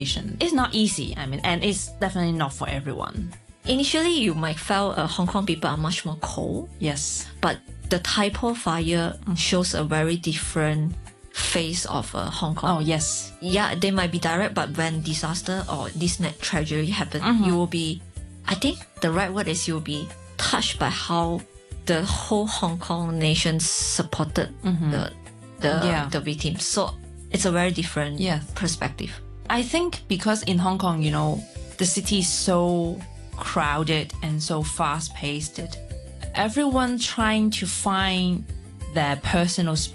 It's not easy, and it's definitely not for everyone. Initially, you might feel Hong Kong people are much more cold. Yes. But the Tai Po fire shows a very different face of Hong Kong. Oh, yes. Yeah, they might be direct, but when disaster or this tragedy happens, you will be, I think the right word is you'll be touched by how the whole Hong Kong nation supported the victims. So it's a very different perspective. I think because in Hong Kong, the city is so crowded and so fast-paced. Everyone trying to find their personal space.